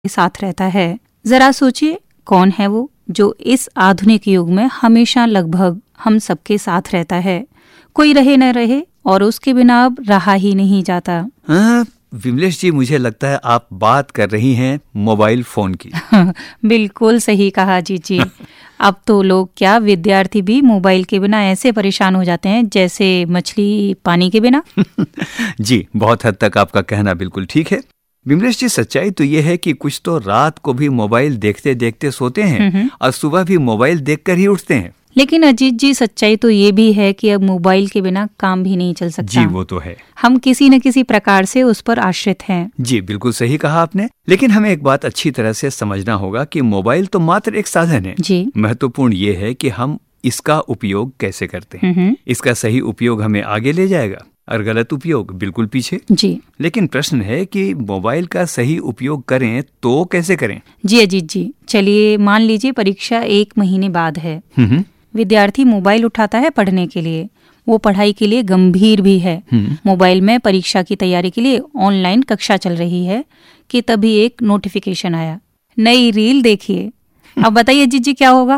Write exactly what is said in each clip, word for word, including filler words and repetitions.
साथ रहता है। जरा सोचिए, कौन है वो जो इस आधुनिक युग में हमेशा लगभग हम सबके साथ रहता है। कोई रहे न रहे और उसके बिना अब रहा ही नहीं जाता। हाँ, विमलेश जी, मुझे लगता है आप बात कर रही हैं मोबाइल फोन की। बिल्कुल सही कहा जीजी। अब तो लोग क्या, विद्यार्थी भी मोबाइल के बिना ऐसे परेशान हो जाते हैं जैसे मछली पानी के बिना। जी, बहुत हद तक आपका कहना बिल्कुल ठीक है। विमलेश जी, सच्चाई तो ये है कि कुछ तो रात को भी मोबाइल देखते देखते सोते हैं और सुबह भी मोबाइल देखकर ही उठते हैं। लेकिन अजीत जी, सच्चाई तो ये भी है कि अब मोबाइल के बिना काम भी नहीं चल सकता। जी, वो तो है। हम किसी न किसी प्रकार से उस पर आश्रित हैं। जी, बिल्कुल सही कहा आपने। लेकिन हमें एक बात अच्छी तरह से समझना होगा कि मोबाइल तो मात्र एक साधन है। जी। महत्वपूर्ण ये है कि हम इसका उपयोग कैसे करते हैं। इसका सही उपयोग हमें आगे ले जाएगा और गलत उपयोग बिल्कुल पीछे। जी। लेकिन प्रश्न है कि मोबाइल का सही उपयोग करें तो कैसे करें। जी अजीत जी, चलिए मान लीजिए परीक्षा एक महीने बाद है। विद्यार्थी मोबाइल उठाता है पढ़ने के लिए। वो पढ़ाई के लिए गंभीर भी है। मोबाइल में परीक्षा की तैयारी के लिए ऑनलाइन कक्षा चल रही है कि तभी एक नोटिफिकेशन आया, नई रील देखिए। अब बताइए अजीत जी, क्या होगा?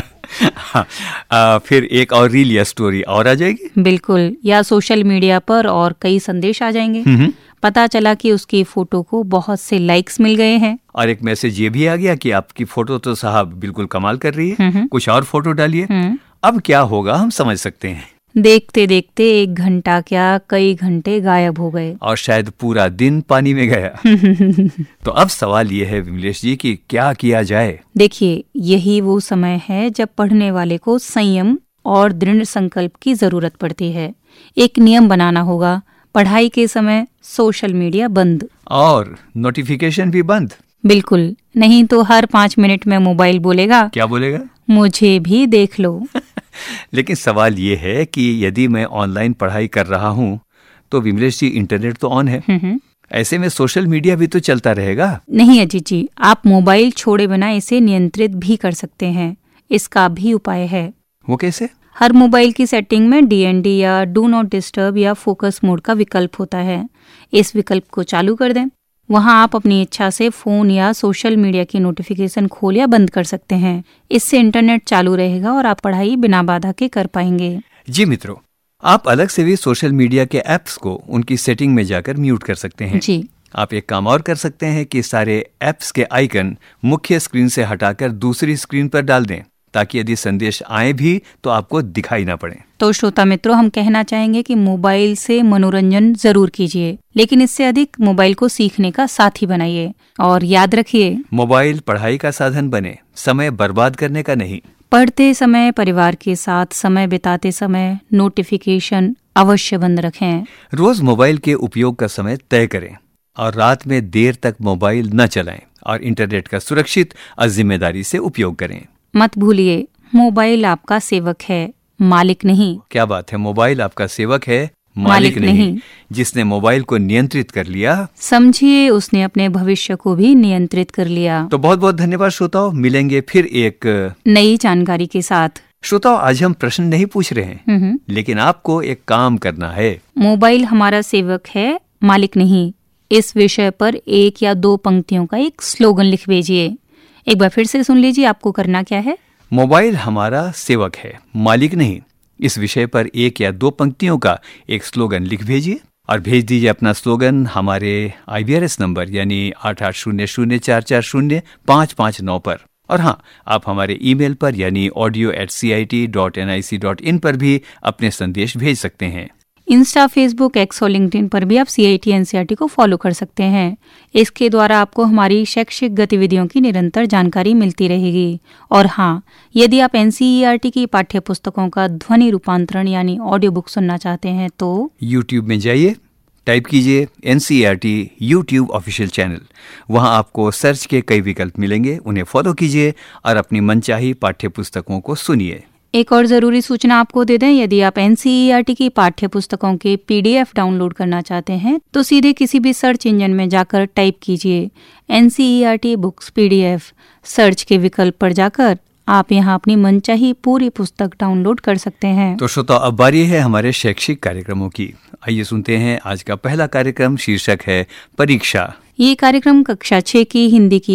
आ, फिर एक और रील या स्टोरी और आ जाएगी। बिल्कुल, या सोशल मीडिया पर और कई संदेश आ जाएंगे। पता चला कि उसकी फोटो को बहुत से लाइक्स मिल गए हैं और एक मैसेज ये भी आ गया कि आपकी फोटो तो साहब बिल्कुल कमाल कर रही है, कुछ और फोटो डालिए। अब क्या होगा हम समझ सकते हैं। देखते देखते एक घंटा क्या, कई घंटे गायब हो गए और शायद पूरा दिन पानी में गया। तो अब सवाल ये है विमलेश जी कि क्या किया जाए। देखिए, यही वो समय है जब पढ़ने वाले को संयम और दृढ़ संकल्प की जरूरत पड़ती है। एक नियम बनाना होगा, पढ़ाई के समय सोशल मीडिया बंद और नोटिफिकेशन भी बंद। बिल्कुल, नहीं तो हर पाँच मिनट में मोबाइल बोलेगा। क्या बोलेगा? मुझे भी देख लो। लेकिन सवाल ये है कि यदि मैं ऑनलाइन पढ़ाई कर रहा हूँ तो विमलेश जी, इंटरनेट तो ऑन है, ऐसे में सोशल मीडिया भी तो चलता रहेगा। नहीं अजीत जी, आप मोबाइल छोड़े बिना इसे नियंत्रित भी कर सकते हैं। इसका भी उपाय है। वो कैसे? हर मोबाइल की सेटिंग में डी एन डी या डू नॉट डिस्टर्ब या फोकस मोड का विकल्प होता है। इस विकल्प को चालू कर दें। वहां आप अपनी इच्छा से फोन या सोशल मीडिया की नोटिफिकेशन खोल या बंद कर सकते हैं। इससे इंटरनेट चालू रहेगा और आप पढ़ाई बिना बाधा के कर पाएंगे। जी मित्रों, आप अलग से भी सोशल मीडिया के ऐप्स को उनकी सेटिंग में जाकर म्यूट कर सकते हैं। जी। आप एक काम और कर सकते हैं कि सारे ऐप्स के आइकन मुख्य स्क्रीन से हटाकर दूसरी स्क्रीन पर डाल दें, ताकि यदि संदेश आए भी तो आपको दिखाई ना पड़े। तो श्रोता मित्रों, हम कहना चाहेंगे कि मोबाइल से मनोरंजन जरूर कीजिए, लेकिन इससे अधिक मोबाइल को सीखने का साथी बनाइए। और याद रखिए, मोबाइल पढ़ाई का साधन बने, समय बर्बाद करने का नहीं। पढ़ते समय परिवार के साथ समय बिताते समय नोटिफिकेशन अवश्य बंद रखें। रोज मोबाइल के उपयोग का समय तय करें और रात में देर तक मोबाइल न चलाएं और इंटरनेट का सुरक्षित और जिम्मेदारी से उपयोग करें। मत भूलिए, मोबाइल आपका सेवक है, मालिक नहीं। क्या बात है, मोबाइल आपका सेवक है, मालिक, मालिक नहीं।, नहीं। जिसने मोबाइल को नियंत्रित कर लिया, समझिए उसने अपने भविष्य को भी नियंत्रित कर लिया। तो बहुत बहुत धन्यवाद श्रोताओं, मिलेंगे फिर एक नई जानकारी के साथ। श्रोताओं, आज हम प्रश्न नहीं पूछ रहे हैं, लेकिन आपको एक काम करना है। मोबाइल हमारा सेवक है, मालिक नहीं। इस विषय पर एक या दो पंक्तियों का एक स्लोगन लिख भेजिए। एक बार फिर से सुन लीजिए, आपको करना क्या है। मोबाइल हमारा सेवक है, मालिक नहीं। इस विषय पर एक या दो पंक्तियों का एक स्लोगन लिख भेजिए और भेज दीजिए अपना स्लोगन हमारे आई वी आर एस नंबर यानी आठ आठ शून्य शून्य चार चार शून्य पाँच पाँच नौ पर। और हाँ, आप हमारे ईमेल पर यानी audio eight C I T dot N I C dot in पर भी अपने संदेश भेज सकते हैं। इंस्टा, फेसबुक, एक्स और लिंक्डइन पर भी आप सी I T N C E R T को फॉलो कर सकते हैं। इसके द्वारा आपको हमारी शैक्षिक गतिविधियों की निरंतर जानकारी मिलती रहेगी। और हाँ, यदि आप N C E R T की पाठ्य पुस्तकों का ध्वनि रूपांतरण यानी ऑडियो बुक सुनना चाहते हैं तो यूट्यूब में जाइए, टाइप कीजिए N C E R T YouTube official channel. वहां आपको सर्च के कई विकल्प मिलेंगे, उन्हें फॉलो कीजिए और अपनी मनचाही पाठ्य पुस्तकों को सुनिए। एक और जरूरी सूचना आपको दे दें, यदि आप N C E R T की पाठ्य पुस्तकों के पी डी एफ डाउनलोड करना चाहते हैं तो सीधे किसी भी सर्च इंजन में जाकर टाइप कीजिए N C E R T books P D F. Search के विकल्प पर जाकर आप यहाँ अपनी मनचाही पूरी पुस्तक डाउनलोड कर सकते हैं। तो श्रोता, अब बारी है हमारे शैक्षिक कार्यक्रमों की। आइए सुनते हैं आज का पहला कार्यक्रम, शीर्षक है परीक्षा। ये कार्यक्रम कक्षा छह की हिंदी की